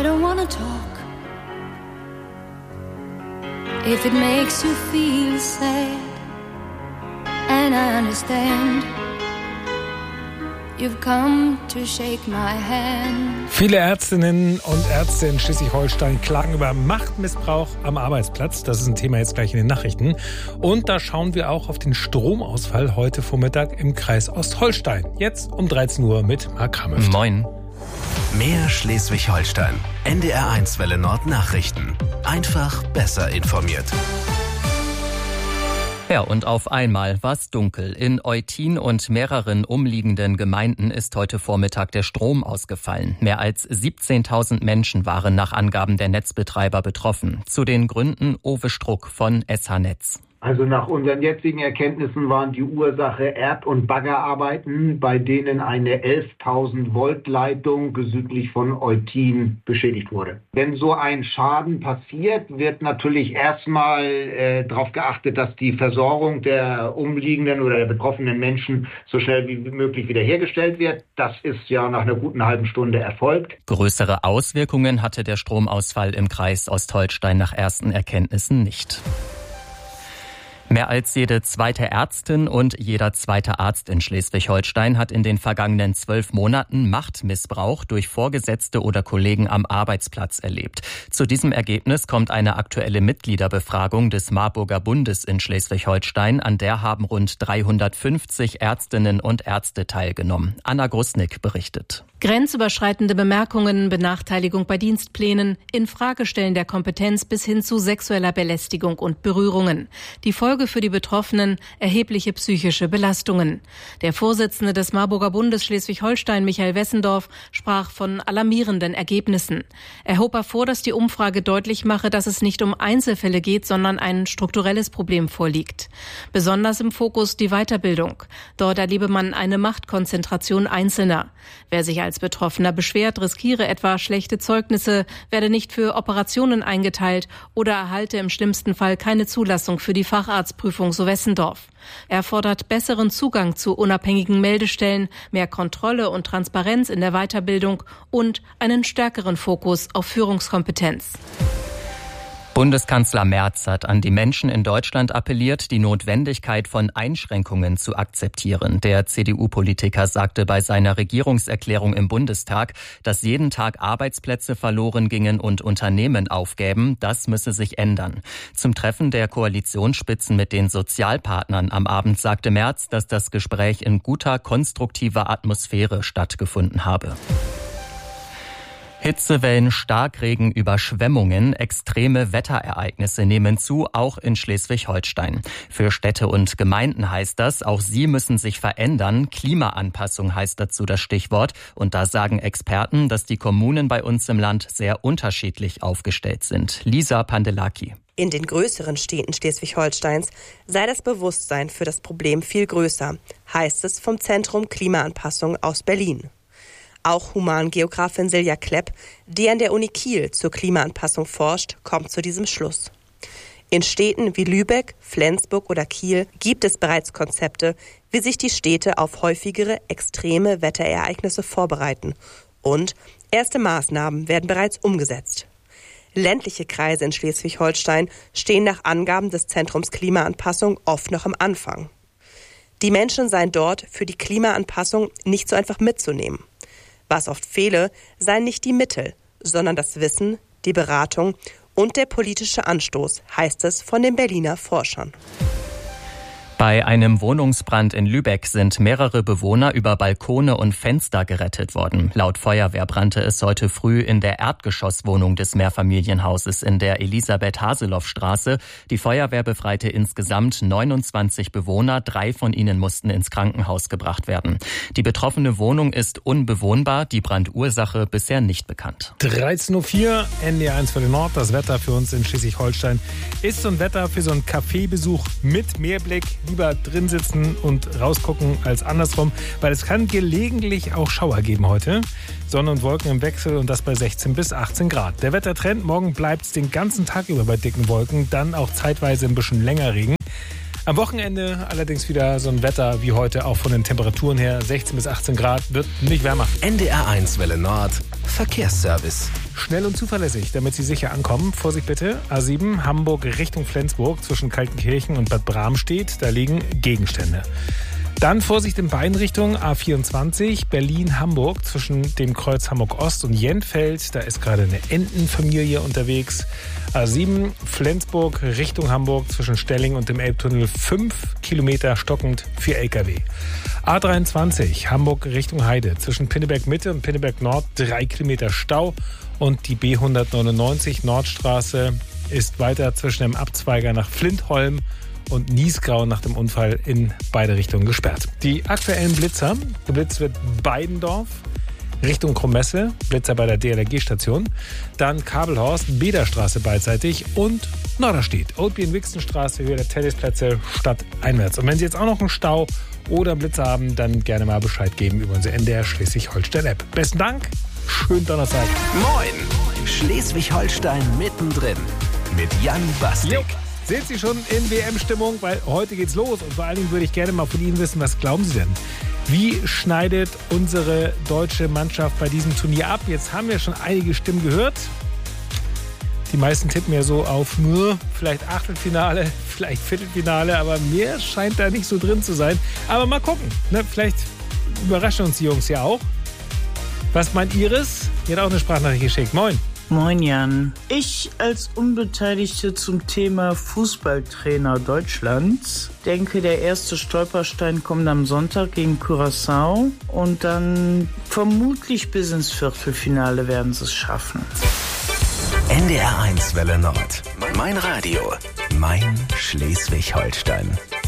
I don't wanna talk. If it makes you feel sad, and I understand, you've come to shake my hand. Viele Ärztinnen und Ärzte in Schleswig-Holstein klagen über Machtmissbrauch am Arbeitsplatz. Das ist ein Thema jetzt gleich in den Nachrichten. Und da schauen wir auch auf den Stromausfall heute Vormittag im Kreis Ostholstein. Jetzt um 13 Uhr mit Marc Kramhöft. Moin. Mehr Schleswig-Holstein. NDR1 Welle Nord Nachrichten. Einfach besser informiert. Ja, und auf einmal war es dunkel. In Eutin und mehreren umliegenden Gemeinden ist heute Vormittag der Strom ausgefallen. Mehr als 17.000 Menschen waren nach Angaben der Netzbetreiber betroffen. Zu den Gründen Uwe Struck von SH Netz. Also nach unseren jetzigen Erkenntnissen waren die Ursache Erd- und Baggerarbeiten, bei denen eine 11.000 Volt Leitung südlich von Eutin beschädigt wurde. Wenn so ein Schaden passiert, wird natürlich erstmal darauf geachtet, dass die Versorgung der umliegenden oder der betroffenen Menschen so schnell wie möglich wiederhergestellt wird. Das ist ja nach einer guten halben Stunde erfolgt. Größere Auswirkungen hatte der Stromausfall im Kreis Ostholstein nach ersten Erkenntnissen nicht. Mehr als jede zweite Ärztin und jeder zweite Arzt in Schleswig-Holstein hat in den vergangenen 12 Monaten Machtmissbrauch durch Vorgesetzte oder Kollegen am Arbeitsplatz erlebt. Zu diesem Ergebnis kommt eine aktuelle Mitgliederbefragung des Marburger Bundes in Schleswig-Holstein. An der haben rund 350 Ärztinnen und Ärzte teilgenommen. Anna Grusnick berichtet. Grenzüberschreitende Bemerkungen, Benachteiligung bei Dienstplänen, Infragestellen der Kompetenz bis hin zu sexueller Belästigung und Berührungen. Die Folge für die Betroffenen: erhebliche psychische Belastungen. Der Vorsitzende des Marburger Bundes Schleswig-Holstein, Michael Wessendorf, sprach von alarmierenden Ergebnissen. Er hob hervor, dass die Umfrage deutlich mache, dass es nicht um Einzelfälle geht, sondern ein strukturelles Problem vorliegt. Besonders im Fokus die Weiterbildung. Dort erlebe man eine Machtkonzentration Einzelner. Wer sich als Betroffener beschwert, riskiere etwa schlechte Zeugnisse, werde nicht für Operationen eingeteilt oder erhalte im schlimmsten Fall keine Zulassung für die Facharztprüfung, so Wessendorf. Er fordert besseren Zugang zu unabhängigen Meldestellen, mehr Kontrolle und Transparenz in der Weiterbildung und einen stärkeren Fokus auf Führungskompetenz. Bundeskanzler Merz hat an die Menschen in Deutschland appelliert, die Notwendigkeit von Einschränkungen zu akzeptieren. Der CDU-Politiker sagte bei seiner Regierungserklärung im Bundestag, dass jeden Tag Arbeitsplätze verloren gingen und Unternehmen aufgäben. Das müsse sich ändern. Zum Treffen der Koalitionsspitzen mit den Sozialpartnern am Abend sagte Merz, dass das Gespräch in guter, konstruktiver Atmosphäre stattgefunden habe. Hitzewellen, Starkregen, Überschwemmungen, extreme Wetterereignisse nehmen zu, auch in Schleswig-Holstein. Für Städte und Gemeinden heißt das, auch sie müssen sich verändern. Klimaanpassung heißt dazu das Stichwort. Und da sagen Experten, dass die Kommunen bei uns im Land sehr unterschiedlich aufgestellt sind. Lisa Pandelaki. In den größeren Städten Schleswig-Holsteins sei das Bewusstsein für das Problem viel größer, heißt es vom Zentrum Klimaanpassung aus Berlin. Auch Humangeografin Silja Klepp, die an der Uni Kiel zur Klimaanpassung forscht, kommt zu diesem Schluss. In Städten wie Lübeck, Flensburg oder Kiel gibt es bereits Konzepte, wie sich die Städte auf häufigere extreme Wetterereignisse vorbereiten. Und erste Maßnahmen werden bereits umgesetzt. Ländliche Kreise in Schleswig-Holstein stehen nach Angaben des Zentrums Klimaanpassung oft noch am Anfang. Die Menschen seien dort für die Klimaanpassung nicht so einfach mitzunehmen. Was oft fehle, seien nicht die Mittel, sondern das Wissen, die Beratung und der politische Anstoß, heißt es von den Berliner Forschern. Bei einem Wohnungsbrand in Lübeck sind mehrere Bewohner über Balkone und Fenster gerettet worden. Laut Feuerwehr brannte es heute früh in der Erdgeschosswohnung des Mehrfamilienhauses in der Elisabeth-Haseloff-Straße. Die Feuerwehr befreite insgesamt 29 Bewohner. 3 von ihnen mussten ins Krankenhaus gebracht werden. Die betroffene Wohnung ist unbewohnbar, die Brandursache bisher nicht bekannt. 13.04 Uhr, NDR1 Welle Nord. Das Wetter für uns in Schleswig-Holstein ist so ein Wetter für so einen Kaffeebesuch mit Meerblick. Lieber drin sitzen und rausgucken als andersrum, weil es kann gelegentlich auch Schauer geben heute. Sonne und Wolken im Wechsel und das bei 16 bis 18 Grad. Der Wettertrend: morgen bleibt es den ganzen Tag über bei dicken Wolken, dann auch zeitweise ein bisschen länger Regen. Am Wochenende allerdings wieder so ein Wetter wie heute, auch von den Temperaturen her. 16 bis 18 Grad, wird nicht wärmer. NDR1 Welle Nord, Verkehrsservice. Schnell und zuverlässig, damit Sie sicher ankommen. Vorsicht bitte, A7 Hamburg Richtung Flensburg zwischen Kaltenkirchen und Bad Bramstedt. Da liegen Gegenstände. Dann Vorsicht in beiden Richtungen, A24 Berlin-Hamburg zwischen dem Kreuz Hamburg-Ost und Jentfeld. Da ist gerade eine Entenfamilie unterwegs. A7 Flensburg Richtung Hamburg zwischen Stelling und dem Elbtunnel 5 Kilometer stockend für LKW. A23 Hamburg Richtung Heide zwischen Pinneberg Mitte und Pinneberg Nord 3 Kilometer Stau. Und die B199 Nordstraße ist weiter zwischen dem Abzweiger nach Flintholm und Niesgrau nach dem Unfall in beide Richtungen gesperrt. Die aktuellen Blitzer, geblitzt wird Beidendorf Richtung Krommesse, Blitzer bei der DLRG-Station, dann Kabelhorst, Bederstraße beidseitig und Norderstedt, Oldbien-Wixenstraße, wieder Tennisplätze stadteinwärts. Und wenn Sie jetzt auch noch einen Stau oder einen Blitzer haben, dann gerne mal Bescheid geben über unsere NDR Schleswig-Holstein-App. Besten Dank, schönen Donnerstag. Moin, Schleswig-Holstein mittendrin mit Jan Bastik. Jo. Sind Sie schon in WM-Stimmung? Weil heute geht's los. Und vor allen Dingen würde ich gerne mal von Ihnen wissen, was glauben Sie denn? Wie schneidet unsere deutsche Mannschaft bei diesem Turnier ab? Jetzt haben wir schon einige Stimmen gehört. Die meisten tippen ja so auf nur vielleicht Achtelfinale, vielleicht Viertelfinale, aber mehr scheint da nicht so drin zu sein. Aber mal gucken. Ne? Vielleicht überraschen uns die Jungs ja auch. Was meint Iris? Die hat auch eine Sprachnachricht geschickt. Moin. Moin Jan. Ich als Unbeteiligte zum Thema Fußballtrainer Deutschlands denke, der erste Stolperstein kommt am Sonntag gegen Curaçao und dann vermutlich bis ins Viertelfinale werden sie es schaffen. NDR1 Welle Nord. Mein Radio. Mein Schleswig-Holstein.